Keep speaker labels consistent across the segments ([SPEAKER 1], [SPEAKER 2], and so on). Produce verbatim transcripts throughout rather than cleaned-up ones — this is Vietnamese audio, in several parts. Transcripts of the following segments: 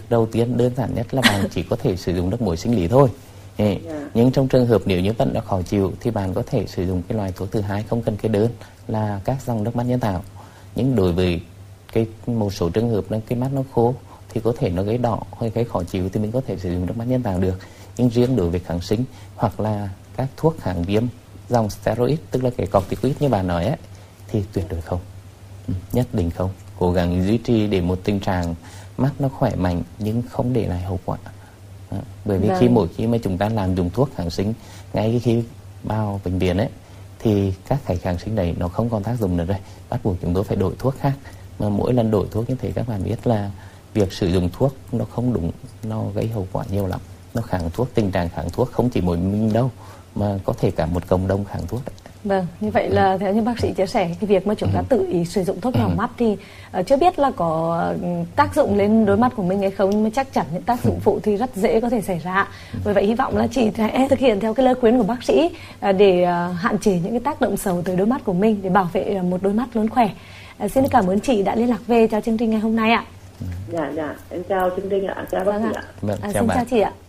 [SPEAKER 1] đầu tiên đơn giản nhất là bạn chỉ có thể sử dụng nước muối sinh lý thôi. Yeah. Nhưng trong trường hợp nếu như vẫn đã khó chịu thì bạn có thể sử dụng cái loại thuốc thứ hai không cần kê đơn là các dòng nước mắt nhân tạo. Nhưng đối với cái một số trường hợp là cái mắt nó khô thì có thể nó gây đỏ hay gây khó chịu thì mình có thể sử dụng nước mắt nhân tạo được. Nhưng riêng đối với kháng sinh hoặc là các thuốc kháng viêm dòng steroid, tức là cái corticoid như bạn nói ấy, thì tuyệt đối không, nhất định không. Cố gắng duy trì để một tình trạng mắt nó khỏe mạnh nhưng không để lại hậu quả. Đó. Bởi vì vâng. khi mỗi khi mà chúng ta làm dùng thuốc kháng sinh ngay khi vào bệnh viện ấy thì các cái kháng sinh này nó không còn tác dụng nữa rồi, bắt buộc chúng tôi phải đổi thuốc khác. Mà mỗi lần đổi thuốc như thế các bạn biết là việc sử dụng thuốc nó không đúng, nó gây hậu quả nhiều lắm. Nó kháng thuốc, tình trạng kháng thuốc không chỉ mỗi mình đâu mà có thể cả một cộng đồng kháng thuốc đấy.
[SPEAKER 2] Vâng, như vậy là theo như bác sĩ chia sẻ, cái việc mà chúng ta tự ý sử dụng thuốc nhỏ mắt thì uh, chưa biết là có tác dụng lên đôi mắt của mình hay không, nhưng mà chắc chắn những tác dụng phụ thì rất dễ có thể xảy ra. Vì vậy hy vọng là chị sẽ thực hiện theo cái lời khuyên của bác sĩ uh, để uh, hạn chế những cái tác động xấu tới đôi mắt của mình, để bảo vệ một đôi mắt luôn khỏe. Uh, xin cảm ơn chị đã liên lạc về cho chương trình ngày hôm nay ạ.
[SPEAKER 3] Dạ, dạ, em chào chương trình ạ, chào bác sĩ ạ.
[SPEAKER 1] Vâng,
[SPEAKER 2] à,
[SPEAKER 1] chào
[SPEAKER 2] xin
[SPEAKER 1] bạn.
[SPEAKER 2] chào chị ạ.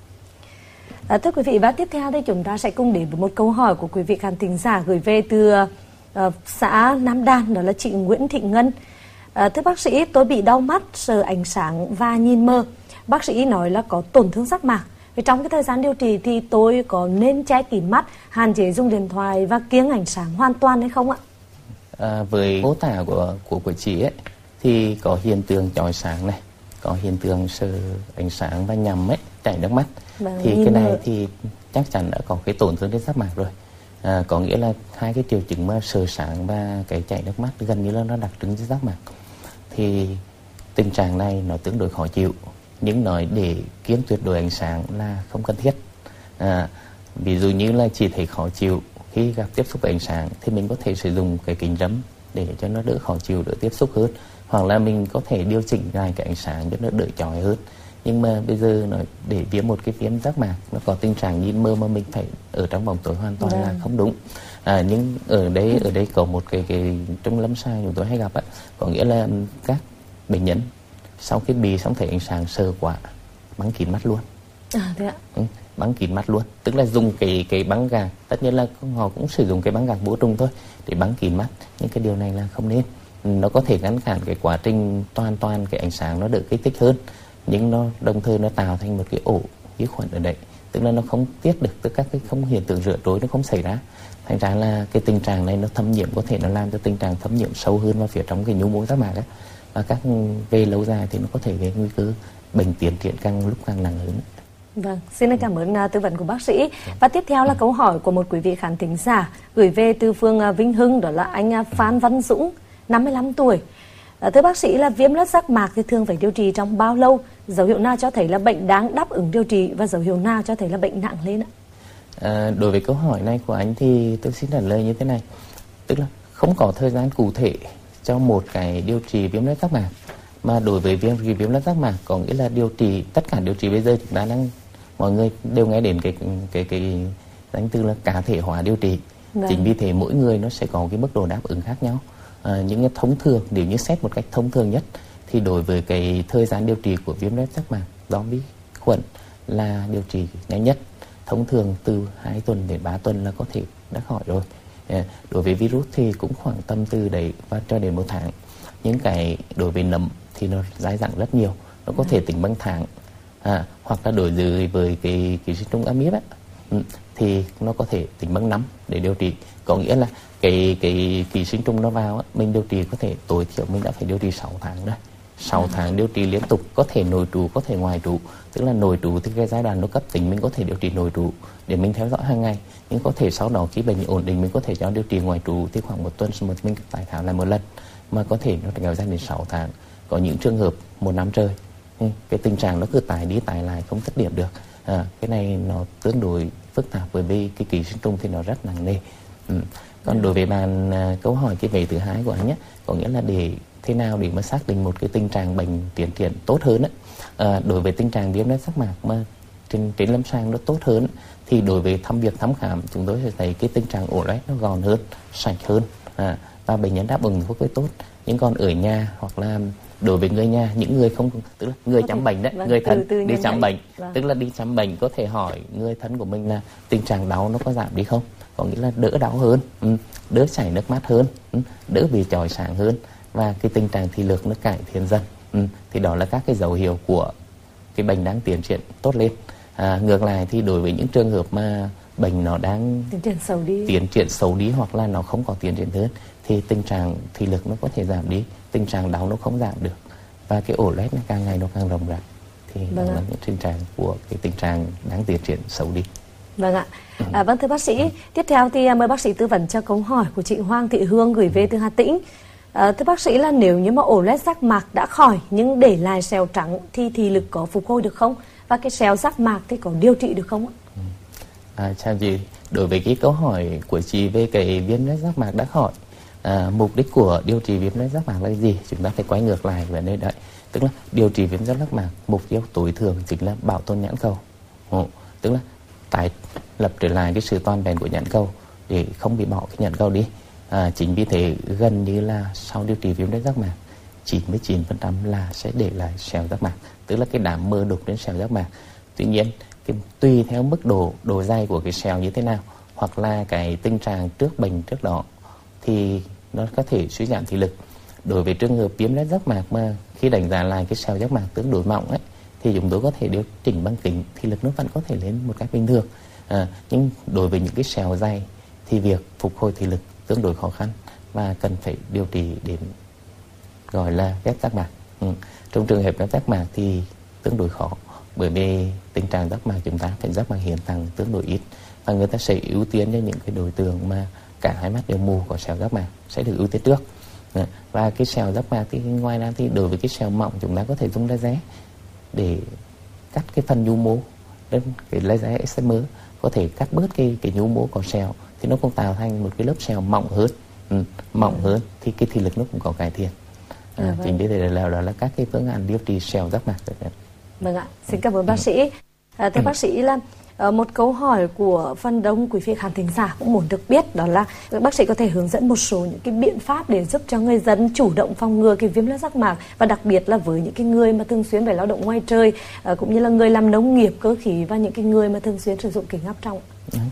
[SPEAKER 2] À, thưa quý vị, và tiếp theo thì chúng ta sẽ cùng đến với một câu hỏi của quý vị khán thính giả gửi về từ uh, xã Nam Đan, đó là chị Nguyễn Thị Ngân. À, thưa bác sĩ, tôi bị đau mắt, sợ ánh sáng và nhìn mờ. Bác sĩ nói là có tổn thương giác mạc. Vì trong cái thời gian điều trị thì tôi có nên che kín mắt, hạn chế dùng điện thoại và kiêng ánh sáng hoàn toàn hay không ạ?
[SPEAKER 1] À, với mô tả của của của chị ấy thì có hiện tượng chói sáng này, có hiện tượng sợ ánh sáng và nhằm ấy, chảy nước mắt. Vâng, thì cái này mờ. Thì chắc chắn đã có cái tổn thương đến giác mạc rồi. À, có nghĩa là hai cái triệu chứng mà sợ sáng và cái chảy nước mắt gần như là nó đặc trưng đến giác mạc. Thì tình trạng này nó tương đối khó chịu, nhưng nói để kiêng tuyệt đối ánh sáng là không cần thiết. À, ví dụ như là chỉ thấy khó chịu khi gặp tiếp xúc với ánh sáng thì mình có thể sử dụng cái kính râm để cho nó đỡ khó chịu, đỡ tiếp xúc hơn, hoặc là mình có thể điều chỉnh lại cái ánh sáng cho nó đỡ chói hơn. Nhưng mà bây giờ nói để viêm một cái viêm giác mạc nó có tình trạng nhìn mờ mà mình phải ở trong bóng tối hoàn toàn, vâng. là không đúng. À, nhưng ở đây ở đây có một cái cái trong lâm sàng chúng tôi hay gặp ấy, có nghĩa là các bệnh nhân sau khi bị xong thấy ánh sáng sợ quá băng kín mắt luôn.
[SPEAKER 2] À, thế ạ.
[SPEAKER 1] Ừ, băng kín mắt luôn, tức là dùng cái cái băng gạc, tất nhiên là họ cũng sử dụng cái băng gạc vô trùng thôi để băng kín mắt, nhưng cái điều này là không nên. Nó có thể ngăn cản cái quá trình toàn toàn cái ánh sáng nó đỡ kích thích hơn, nhưng nó đồng thời nó tạo thành một cái ổ vi khuẩn ở đấy, tức là nó không tiết được, tức các cái không hiện tượng rửa trôi nó không xảy ra, thành ra là cái tình trạng này nó thâm nhiễm, có thể nó làm cho tình trạng thâm nhiễm sâu hơn vào phía trong cái nhu mô giác mạc ấy. Và các về lâu dài thì nó có thể gây nguy cơ bệnh tiến triển càng lúc càng nặng hơn.
[SPEAKER 2] Vâng, xin cảm ơn uh, tư vấn của bác sĩ. Và tiếp theo là câu hỏi của một quý vị khán thính giả gửi về từ phường uh, Vinh Hưng, đó là anh uh, Phan Văn Dũng, năm mươi lăm tuổi. À, thưa bác sĩ, là viêm loét giác mạc thì thường phải điều trị trong bao lâu? Dấu hiệu nào cho thấy là bệnh đáng đáp ứng điều trị và dấu hiệu nào cho thấy là bệnh nặng lên ạ?
[SPEAKER 1] À, đối với câu hỏi này của anh thì tôi xin trả lời như thế này, tức là không có thời gian cụ thể cho một cái điều trị viêm loét giác mạc, mà đối với viêm viêm loét giác mạc có nghĩa là điều trị, tất cả điều trị bây giờ chúng ta đang mọi người đều nghe đến cái cái cái danh từ là cá thể hóa điều trị. Vâng. Chính vì thế mỗi người nó sẽ có cái mức độ đáp ứng khác nhau. À, những cái thông thường, nếu như xét một cách thông thường nhất thì đối với cái thời gian điều trị của viêm loét giác mạc do vi khuẩn là điều trị nhanh nhất, thông thường từ hai tuần đến ba tuần là có thể đã khỏi rồi. À, đối với virus thì cũng khoảng tầm từ đấy và cho đến một tháng. Những cái đối với nấm thì nó dai dẳng rất nhiều, nó có thể tính bằng tháng. À, hoặc là đối với với cái ký sinh trùng amip ấy, thì nó có thể tính bằng năm để điều trị. Có nghĩa là cái cái ký sinh trùng nó vào, mình điều trị có thể tối thiểu mình đã phải điều trị sáu tháng rồi. sáu tháng điều trị liên tục, có thể nội trú, có thể ngoài trú. Tức là nội trú thì cái giai đoạn nó cấp tính mình có thể điều trị nội trú để mình theo dõi hàng ngày. Nhưng có thể sau đó khi bệnh ổn định mình có thể cho điều trị ngoài trú thì khoảng một tuần một mình tái khám lại một lần. Mà có thể nó kéo dài đến sáu tháng. Có những trường hợp một năm trời. Cái tình trạng nó cứ tái đi tái lại không dứt điểm được. À, cái này nó tương đối phức tạp bởi vì cái ký sinh trùng thì nó rất nặng nề. Ừ. Còn đối với bạn à, câu hỏi cái về thứ hai của anh nhé, có nghĩa là để thế nào để mà xác định một cái tình trạng bệnh tiến triển tốt hơn ấy. À, đối với tình trạng viêm loét giác mạc mà trên, trên lâm sàng nó tốt hơn thì đối với thăm việc thăm khám chúng tôi sẽ thấy cái tình trạng ổ loét nó gọn hơn, sạch hơn, à, và bệnh nhân đáp ứng thuốc với tốt. Nhưng còn ở nhà hoặc là đối với người nhà, những người không, tức là người chăm bệnh đấy,
[SPEAKER 2] vâng,
[SPEAKER 1] người thân
[SPEAKER 2] từ, từ
[SPEAKER 1] đi chăm bệnh,
[SPEAKER 2] vâng.
[SPEAKER 1] tức là đi chăm bệnh có thể hỏi người thân của mình là tình trạng đau nó có giảm đi không, có nghĩa là đỡ đau hơn, ừ, đỡ chảy nước mắt hơn, ừ, đỡ bị chói sáng hơn, và cái tình trạng thị lực nó cải thiện dần, ừ, thì đó là các cái dấu hiệu của cái bệnh đang tiến triển tốt lên. À, ngược lại thì đối với những trường hợp mà bệnh nó đang
[SPEAKER 2] tiến triển xấu đi
[SPEAKER 1] tiến triển xấu đi hoặc là nó không có tiến triển hơn thì tình trạng thị lực nó có thể giảm đi, tình trạng đau nó không giảm được, và cái ổ loét nó càng ngày nó càng rộng rãi, thì
[SPEAKER 2] vâng
[SPEAKER 1] đó
[SPEAKER 2] ạ.
[SPEAKER 1] là những tình trạng của cái tình trạng đang tiến triển xấu đi.
[SPEAKER 2] Vâng ạ. À, vâng thưa bác sĩ, tiếp theo thì mời bác sĩ tư vấn cho câu hỏi của chị Hoàng Thị Hương gửi về từ Hà Tĩnh. À, thưa bác sĩ là nếu như mà ổ loét giác mạc đã khỏi nhưng để lại sẹo trắng thì thị lực có phục hồi được không? Và cái sẹo giác mạc thì có điều trị được không ạ?
[SPEAKER 1] À, chào chị, đối với cái câu hỏi của chị về cái viêm loét giác mạc đã khỏi, à, mục đích của điều trị viêm loét giác mạc là gì? Chúng ta phải quay ngược lại về nơi đấy, tức là điều trị viêm loét giác mạc mục tiêu tối thường chính là bảo tồn nhãn cầu, Ồ, tức là tái lập trở lại cái sự toàn vẹn của nhãn cầu để không bị bỏ cái nhãn cầu đi. À, chính vì thế gần như là sau điều trị viêm loét giác mạc chín mươi chín phần trăm là sẽ để lại sẹo giác mạc, tức là cái đám mờ đục đến sẹo giác mạc. Tuy nhiên cái, tùy theo mức độ độ dày của cái sẹo như thế nào hoặc là cái tình trạng trước bệnh trước đó thì nó có thể suy giảm thị lực. Đối với trường hợp viêm loét giác mạc mà khi đánh giá lại cái sẹo giác mạc tương đối mỏng ấy thì chúng tôi có thể điều chỉnh bằng kính, thị lực nó vẫn có thể lên một cách bình thường. À, nhưng đối với những cái sẹo dày thì việc phục hồi thị lực tương đối khó khăn và cần phải điều trị đến gọi là ghép giác mạc. Ừ. Trong trường hợp ghép giác mạc thì tương đối khó, bởi vì tình trạng giác mạc chúng ta phải giác mạc hiển tăng tương đối ít, và người ta sẽ ưu tiên cho những cái đối tượng mà cả hai mắt đều mù có sẹo giác mạc sẽ được ưu tiên trước. Ừ. Và cái sẹo giác mạc thì ngoài ra thì đối với cái sẹo mỏng chúng ta có thể dùng laser để cắt cái phần nhu mô, đến cái laser excimer có thể cắt bớt cái cái nhu mô có sẹo thì nó cũng tạo thành một cái lớp sẹo mỏng hơn, ừ, mỏng ừ. hơn thì cái thị lực nó cũng có cải thiện. À, à, chính vì thế là đó là các cái phương án điều trị sẹo giác mạc.
[SPEAKER 2] Vâng ạ, xin cảm ơn bác sĩ. À, thưa ừ. bác sĩ là uh, một câu hỏi của phần đông quý vị khán thính giả cũng muốn được biết, đó là bác sĩ có thể hướng dẫn một số những cái biện pháp để giúp cho người dân chủ động phòng ngừa cái viêm loét giác mạc, và đặc biệt là với những cái người mà thường xuyên phải lao động ngoài trời, uh, cũng như là người làm nông nghiệp cơ khí và những cái người mà thường xuyên sử dụng kính áp tròng.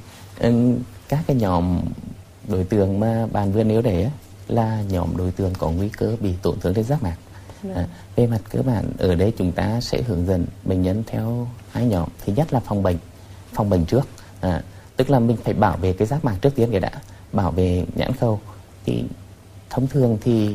[SPEAKER 1] Ừ. Các cái nhóm đối tượng mà bạn vừa nêu đấy là nhóm đối tượng có nguy cơ bị tổn thương đến giác mạc. À, về mặt cơ bản ở đây chúng ta sẽ hướng dẫn bệnh nhân theo hai nhóm. Thứ nhất là phòng bệnh, phòng bệnh trước, à, tức là mình phải bảo vệ cái giác mạc trước tiên cái đã, bảo vệ nhãn cầu. Thì thông thường thì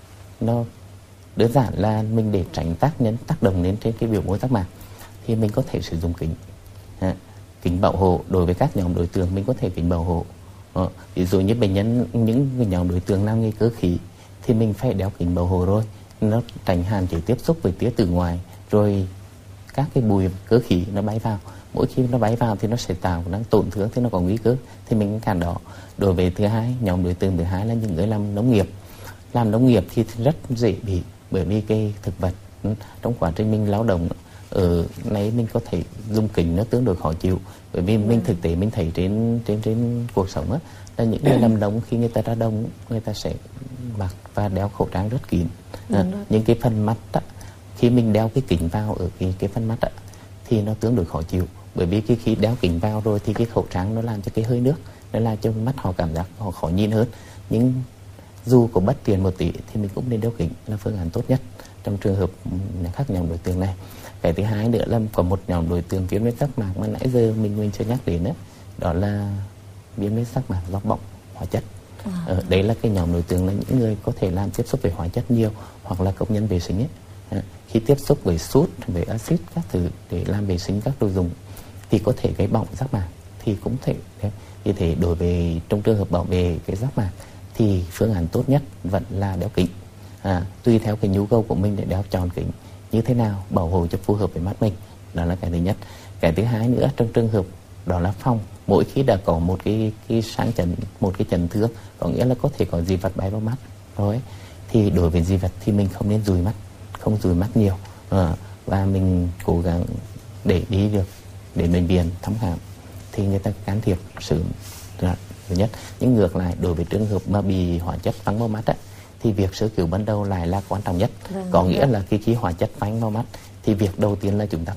[SPEAKER 1] nó đơn giản là mình để tránh tác nhân tác động đến trên cái biểu mô giác mạc thì mình có thể sử dụng kính, à, kính bảo hộ. Đối với các nhóm đối tượng mình có thể kính bảo hộ. Ờ, ví dụ như bệnh nhân những nhóm đối tượng làm nghề cơ khí thì mình phải đeo kính bảo hộ rồi, nó tránh hạn chế tiếp xúc với tia từ ngoài, rồi các cái bụi cơ khí nó bay vào, mỗi khi nó bay vào thì nó sẽ tạo năng tổn thương, thì nó có nguy cơ thì mình cản đó. Đối với thứ hai, nhóm đối tượng thứ hai là những người làm nông nghiệp. Làm nông nghiệp thì rất dễ bị, bởi vì cái thực vật trong quá trình mình lao động ở này mình có thể dùng kính nó tương đối khó chịu, bởi vì mình thực tế mình thấy trên trên trên cuộc sống á, là những người làm nông khi người ta ra đồng người ta sẽ mặc và đeo khẩu trang rất kín. À, những cái phần mắt á, khi mình đeo cái kính vào ở cái cái phần mắt á, thì nó tương đối khó chịu, bởi vì cái khi đeo kính vào rồi thì cái khẩu trang nó làm cho cái hơi nước, nó làm cho mắt họ cảm giác họ khó nhìn hơn. Nhưng dù có bất tiện một tí thì mình cũng nên đeo kính là phương án tốt nhất trong trường hợp các nhóm đối tượng này. Cái thứ hai nữa là có một nhóm đối tượng viêm loét giác mạc mà nãy giờ mình mình chưa nhắc đến đó, đó là viêm loét giác mạc do bọng hóa chất. À. Ờ, đấy là cái nhóm đối tượng là những người có thể làm tiếp xúc với hóa chất nhiều, hoặc là công nhân vệ sinh ấy. À, khi tiếp xúc với sút, với axit các thứ để làm vệ sinh các đồ dùng thì có thể gây bọng giác mạc, thì cũng thể đấy. Vì thế đối với trong trường hợp bảo vệ cái giác mạc thì phương án tốt nhất vẫn là đeo kính. À, tùy theo cái nhu cầu của mình để đeo tròn kính như thế nào bảo hộ cho phù hợp với mắt mình, đó là cái thứ nhất. Cái thứ hai nữa trong trường hợp đó là phòng, mỗi khi đã có một cái cái sáng chấn, một cái chấn thương, có nghĩa là có thể có dị vật bay vào mắt rồi, thì đối với dị vật thì mình không nên dùi mắt, không dùi mắt nhiều, à, và mình cố gắng để đi được đến bệnh viện thăm khám thì người ta can thiệp sớm là thứ nhất. Nhưng ngược lại đối với trường hợp mà bị hóa chất văng vào mắt á, thì việc sơ cứu ban đầu lại là quan trọng nhất.
[SPEAKER 2] Vâng,
[SPEAKER 1] Có nghĩa
[SPEAKER 2] vâng.
[SPEAKER 1] là khi khí hóa chất phanh vào mắt thì việc đầu tiên là chúng ta